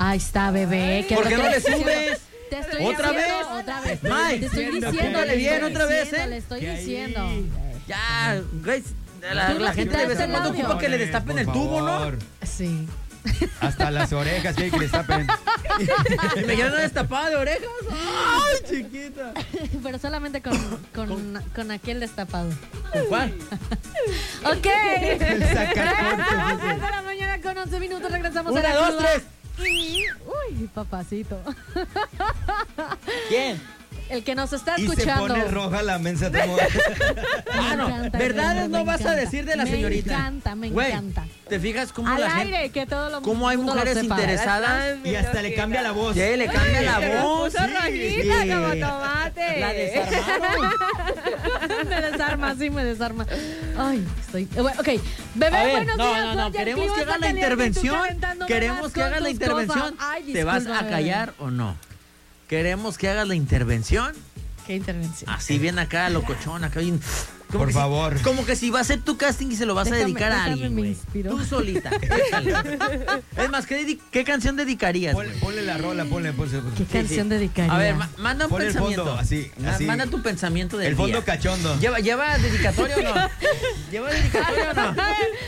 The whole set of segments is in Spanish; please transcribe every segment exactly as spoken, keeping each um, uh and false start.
Ahí está, bebé. ¿Por qué no le subes? Te estoy ¿Otra diciendo, vez? Otra vez. Mike, te estoy diciendo. apúntale bien otra vez, ¿eh? Le estoy Que diciendo. ahí. Ya, güey. La, Tú la no gente de vez en quitaste cuando el audio. ocupa que le destapen el tubo, ¿no? Sí. Hasta las orejas que hay que le destapen. Y me quedaron destapada de orejas. ¡Ay, chiquita! Pero solamente con, con, con aquel destapado. ¿Con cuál? Ok. Sacacorchos ese. de la mañana con once minutos. Regresamos a Una, la dos, cruda. tres. Y- Uy, papacito. ¿Quién? El que nos está Y se escuchando. pone roja la mensa. Como... Ah, no. Me encanta, Verdades me no vas a encanta. decir de la Me señorita. encanta, me Güey, encanta. ¿te fijas cómo Al la aire, gente... que todo lo cómo hay mundo lo mujeres sepa. interesadas? Y hasta le cambia la voz. Sí, le cambia la Se voz. puso sí, rojita sí. como tomate. La desarmaron. me desarma, sí me desarma. Ay, estoy... eh, bueno, ok, bebé, A ver, buenos no, días. no, no, Soy queremos Clima, que hagas la está caliente, intervención. tú calentándome Queremos más que con hagas la tus intervención. cosas. Ay, ¿Te vas disculpa, a bebé. callar o no? Queremos que hagas la intervención. ¿Qué intervención? Así bien acá, locochón, acá bien... como Por que si- favor. como que si va a ser tu casting y se lo vas Déjame- a dedicar a déjame, alguien, me güey. inspiro. Tú solita. Échale. Es más, ¿qué, dedi- qué canción dedicarías, Ponle, güey? ponle la rola, ponle, ponle. ¿Qué Sí, canción sí. dedicaría? A ver, ma- manda un Ponle el pensamiento. fondo, así, Ma- así. Manda tu pensamiento del El fondo día. cachondo. ¿Lleva, ¿Lleva dedicatoria o no? ¿Lleva dedicatoria o no?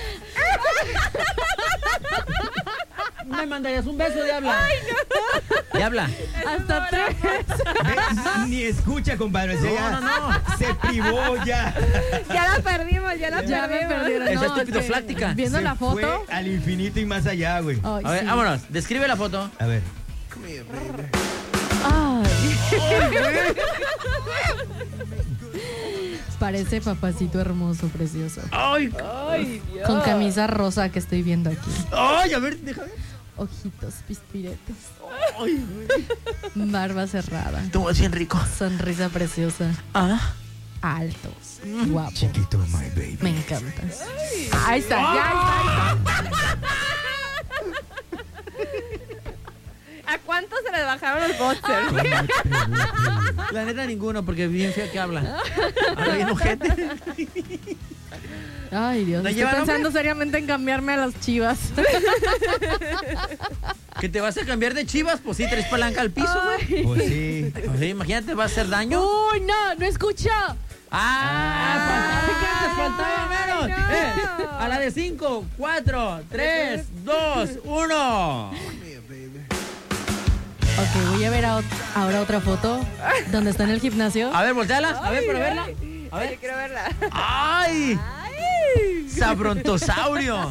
¿Me mandarías un beso, Diabla? Ay, no. Diabla. Hasta tres. Ve, Ni escucha, compadre. o sea, No, ya no, no. Se privó ya. Ya la perdimos, ya la Ya me perdimos. perdieron. Esa No, estúpido es que fláctica. Viendo Se la foto. fue al infinito y más allá, güey. Ay, A ver, sí. vámonos. Describe la foto. A ver. Ay. Parece papacito hermoso, precioso. Ay, Ay, Dios. Con camisa rosa que estoy viendo aquí. ay, a ver, déjame. Ojitos pispiretos. Ay, güey. Barba cerrada. Tú vas bien rico. Sonrisa preciosa. Ah. Altos. Guapo. Chiquito, my baby. Me encantas. Ahí está, ya está. ¿A cuántos se les bajaron los boxers? La neta ninguno, porque bien fea que habla. Habla bien ojete. Ay, Dios. ¿No Estoy lleva pensando nombre? seriamente en cambiarme a las chivas. ¿Que te vas a cambiar de chivas? Pues sí, traes palanca al piso, güey. Pues sí. Pues sí, imagínate, va a hacer daño. Uy, no, no escucho. ¡Ah! Ah, faltaba, faltaba menos. no. Eh, a la de cinco, cuatro, tres, dos, uno. Ok, voy a ver a ot- ahora otra foto donde está en el gimnasio. A ver, volteala. A ver, para verla. A Ay, ver. quiero verla. ¡Ay! Ay. ¡Sabrontosaurio!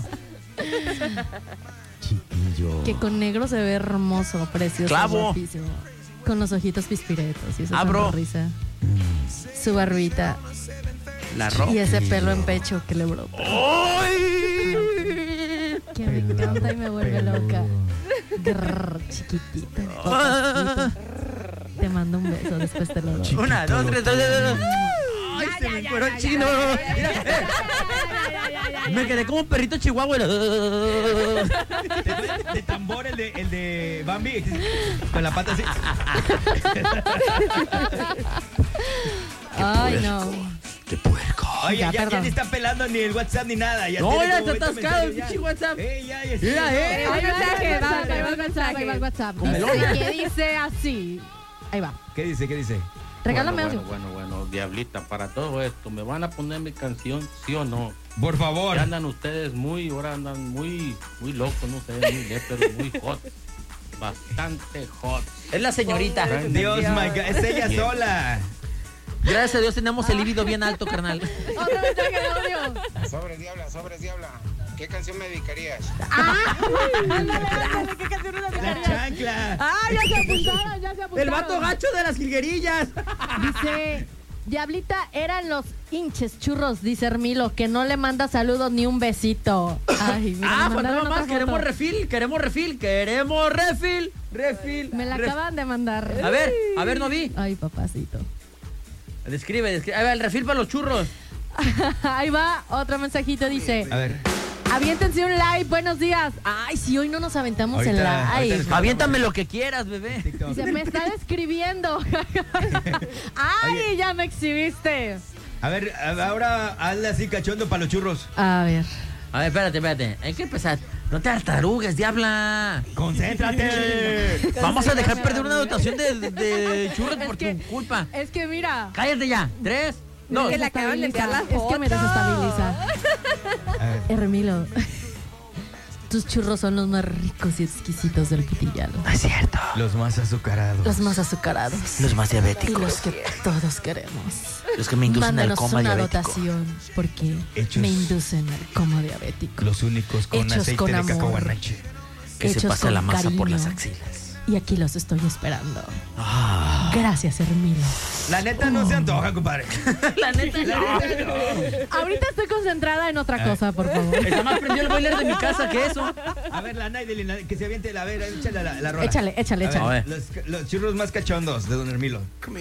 Chiquillo. Que con negro se ve hermoso, precioso, Clavo. guapísimo. Con los ojitos pispiretos y esa Abro. sonrisa. Su barbita La ropa. y ese pelo en pecho que le brota. ¡Ay! Que me encanta y me vuelve loca. Grrr, chiquitito. papacito. Te mando un beso, después te lo doy. Una, dos, tres, dos, dos, dos. ¡Ay, se me encueró el chino! Mira, eh. Me quedé como un perrito chihuahua. ¿Te acuerdas de tambor el de, el de Bambi? Con la pata así. Ay, no. ¡Qué puerco! Oye, Ya, ya, ya, perdón. ni está pelando ni el WhatsApp ni nada. Ya No, tiene ya como está veinte atascado el mensajes pinche WhatsApp. Eh, ya, ya. Mira, eh. Hay un mensaje, va, Ahí va el WhatsApp, ahí va el WhatsApp. Dice, que dice así. Ahí va. ¿Qué dice? ¿Qué dice? Regálame bueno, audio. bueno, bueno, bueno, Diablita, para todo esto, ¿me van a poner mi canción, sí o no? Por favor. Ya andan ustedes muy, ahora andan muy, muy locos, no sé, muy léperos, muy hot. Bastante hot. Es la señorita. Dios, my God. Es ella sola. Gracias a Dios tenemos el líbido bien alto, carnal. Otro mensaje de audio. Sobres diabla, sobres diabla. ¿Qué canción me dedicarías? ¿Qué canción era de La María? chancla. Ah, ya se apuntaron, ya se apuntaron. El vato gacho de las jilguerillas. Dice, Diablita eran los hinches churros, dice Hermilo, que no le manda saludos ni un besito. Ay, mira, Ah, me pues mandaron nada otra más, foto. queremos refil, queremos refil, queremos refil, refil. Me la ref- acaban de mandar. A ver, a ver, no vi. Ay, papacito. Describe, describe. Ahí va el refil para los churros. Ahí va, otro mensajito, dice, A ver. aviéntense un live, buenos días. Ay, si hoy no nos aventamos Ahorita- el ahorita live. les- Aviéntame lo que quieras, bebé. TikTok. Dice, me están escribiendo. Ay, Oye. ya me exhibiste. A ver, a- ahora hazle así cachondo para los churros. A ver. A ver, espérate, espérate. Hay que empezar. No te altarugues, diabla. ¡Concéntrate! Vamos a dejar perder una dotación de, de, de churros por que- tu culpa. Es que mira. Cállate ya. Tres, dos. que le acaban de enviar la Es que me foto. desestabiliza. A ver. Hermilo, tus churros son los más ricos y exquisitos del Pitillalo. No es cierto. Los más azucarados. Los más azucarados. Los más Y diabéticos. los que todos queremos. Los que me inducen al Mándanos coma una diabético. dotación porque Hechos. me inducen al coma diabético. Los únicos con Hechos aceite con de amor. cacahuanache. Que se hechos pasa la con masa por las cariño. axilas. Y aquí los estoy esperando. Ah. Gracias, Hermilo. La neta no se antoja, compadre. La neta. Ahorita estoy concentrada en otra A ver. cosa, por favor. Está más prendido el boiler de mi casa que eso. A ver, la Naideli, la- que se aviente la vera, échale la, la rola. Échale, échale, A ver, échale. A ver. Los, los churros más cachondos de Don Hermilo.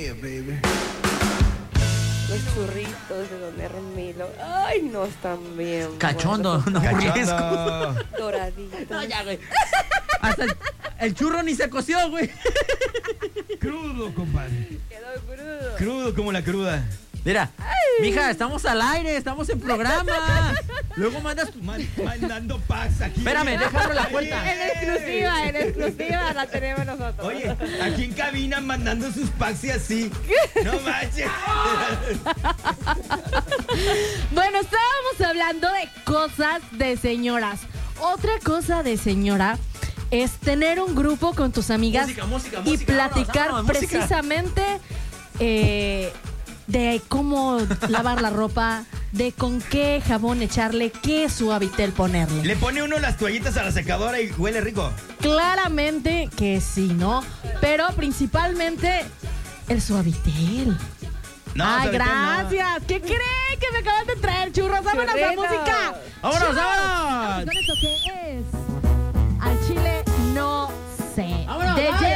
Los churritos de Don Hermilo. Ay, no están bien. Cachondo, buenos. no burlesco. Cachondo. Doraditos. No, ya, güey. Hasta el, el churro ni se coció, güey. Crudo, compadre. Quedó crudo. Crudo como la cruda. Mira, mija, estamos al aire, estamos en programa. Luego mandas tu... Man- mandando packs aquí. Espérame, déjame la puerta. En exclusiva, en exclusiva la tenemos nosotros. Oye, aquí en cabina mandando sus packs y así. No manches. Bueno, estábamos hablando de cosas de señoras. Otra cosa de señora es tener un grupo con tus amigas Música, música, y música, platicar vámonos, vámonos, música. precisamente eh, de cómo lavar la ropa, de con qué jabón echarle, qué suavitel ponerle. Le pone uno las toallitas a la secadora y huele rico. Claramente que sí, ¿no? Pero principalmente el suavitel. No, Ay, sobre todo no. gracias. ¿Qué creen que me acaban de traer, churros? ¡Vámonos a la Churritos. música! ¡Vámonos, Churros. vámonos! ¿Con eso qué es? Al chile no sé. ¡Vámonos, De vámonos!